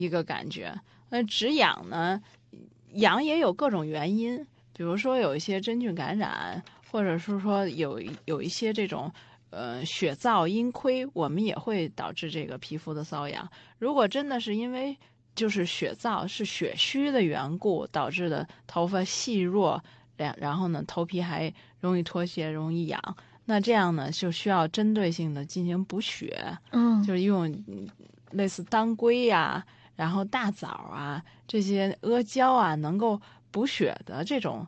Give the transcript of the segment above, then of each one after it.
一个感觉。止痒呢，痒也有各种原因，比如说有一些真菌感染，或者是说有一些这种血燥阴亏，我们也会导致这个皮肤的瘙痒。如果真的是因为就是血燥是血虚的缘故导致的头发细弱，然后呢头皮还容易脱屑容易痒，那这样呢就需要针对性的进行补血，就是用类似当归呀，然后大枣啊这些阿胶啊能够补血的这种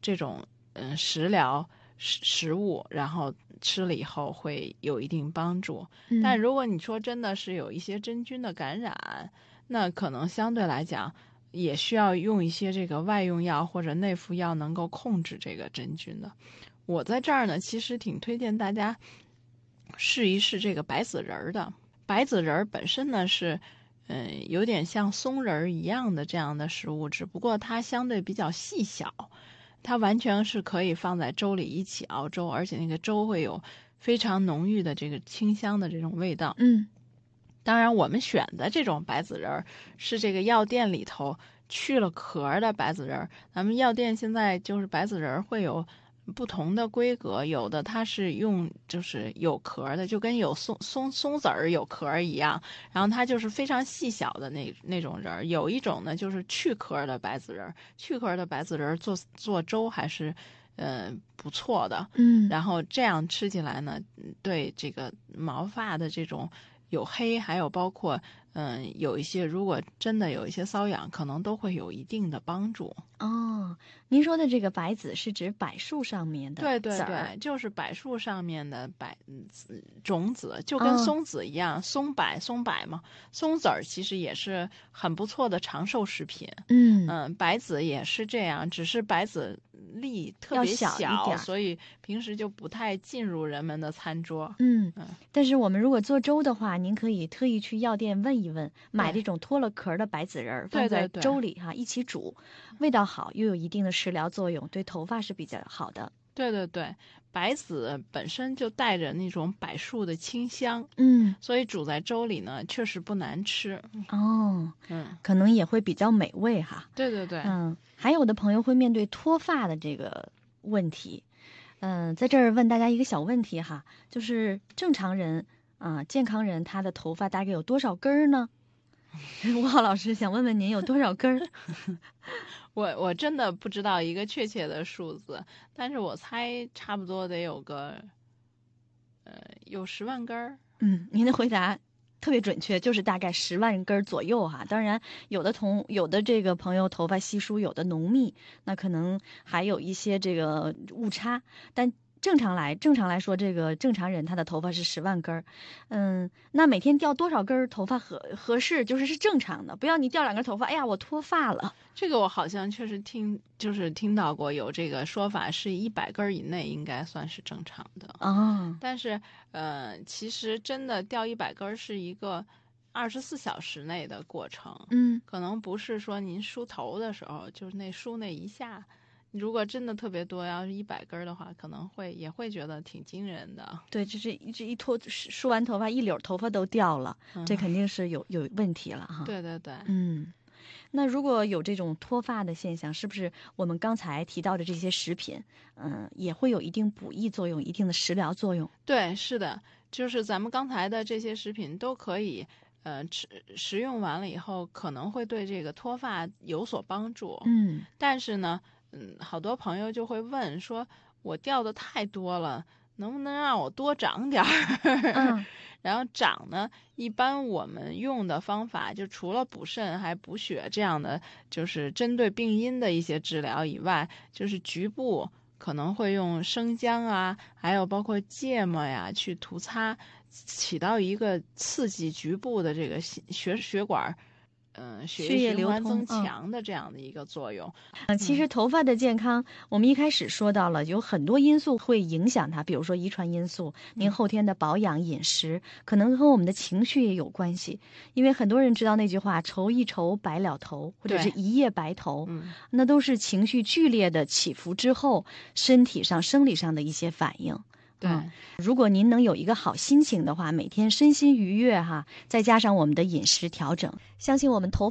食物，然后吃了以后会有一定帮助。但如果你说真的是有一些真菌的感染，那可能相对来讲也需要用一些这个外用药或者内服药能够控制这个真菌的。我在这儿呢其实挺推荐大家试一试这个白子仁的。白子仁本身呢是有点像松仁一样的这样的食物，只不过它相对比较细小，它完全是可以放在粥里一起熬粥，而且那个粥会有非常浓郁的这个清香的这种味道。当然我们选的这种白子仁是这个药店里头去了壳的白子仁。咱们药店现在就是白子仁会有不同的规格，有的它是用就是有壳的，就跟有松子儿有壳一样，然后它就是非常细小的那种仁。有一种呢就是去壳的白子仁，去壳的白子仁做粥还是不错的。然后这样吃起来呢，对这个毛发的这种有黑，还有包括有一些如果真的有一些瘙痒，可能都会有一定的帮助。 您说的这个白子是指柏树上面的对对对，就是柏树上面的种子，就跟松子一样，松柏嘛，松子儿其实也是很不错的长寿食品。白子也是这样，只是白子粒特别小一点， 所以平时就不太进入人们的餐桌。 但是我们如果做粥的话，您可以特意去药店问一问，买这种脱了壳的白子仁放在粥里一起煮，味道好又有一定的食疗作用，对头发是比较好的。 对对对，白子本身就带着那种柏树的清香，所以煮在粥里呢确实不难吃。 可能也会比较美味哈。 对对对， 还有的朋友会面对脱发的这个问题。在这儿问大家一个小问题哈，就是正常人健康人他的头发大概有多少根呢？吴浩老师想问问您有多少根？ 我真的不知道一个确切的数字，但是我猜差不多得有个有10万根。 您的回答特别准确，就是大概10万根左右哈。当然有的这个朋友头发稀疏，有的浓密，那可能还有一些这个误差，但正常来说，这个正常人他的头发是10万根。那每天掉多少根头发合适，就是正常的，不要你掉2根头发，哎呀我脱发了。 这个我好像确实听到过有这个说法，是100根以内应该算是正常的。但是其实真的掉100根是一个24小时内的过程。可能不是说您梳头的时候就是梳那一下，如果真的特别多，要是100根的话，可能也会觉得挺惊人的。 对，这一脱梳完头发，一绺头发都掉了，这肯定是有问题了哈。 对对对， 那如果有这种脱发的现象，是不是我们刚才提到的这些食品，也会有一定补益作用，一定的食疗作用？ 对，是的，就是咱们刚才的这些食品都可以。食用完了以后，可能会对这个脱发有所帮助。但是呢，好多朋友就会问说，我掉的太多了，能不能让我多长点儿？然后长呢，一般我们用的方法就除了补肾还补血这样的，就是针对病因的一些治疗以外，就是局部可能会用生姜啊，还有包括芥末呀去涂擦，起到一个刺激局部的这个血管血液循环增强的这样的一个作用。 其实头发的健康，我们一开始说到了有很多因素会影响它，比如说遗传因素，您后天的保养饮食，可能和我们的情绪也有关系。因为很多人知道那句话愁一愁白了头，或者是一夜白头，那都是情绪剧烈的起伏之后身体上生理上的一些反应。 对， 如果您能有一个好心情的话，每天身心愉悦哈，再加上我们的饮食调整，相信我们头